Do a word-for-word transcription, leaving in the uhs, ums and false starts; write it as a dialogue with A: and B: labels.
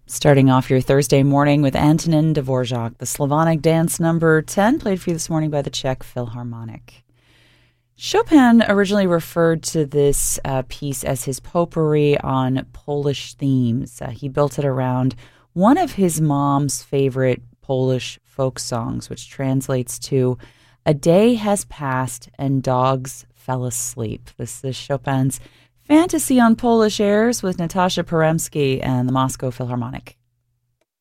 A: Starting off your Thursday morning with Antonin Dvorak, the Slavonic dance number ten, played for you this morning by the Czech Philharmonic. Chopin originally referred to this uh, piece as his potpourri on Polish themes. Uh, he built it around one of his mom's favorite Polish folk songs, which translates to "A day has passed and dogs fell asleep." This is Chopin's Fantasy on Polish Airs with Natasha Peremski and the Moscow Philharmonic.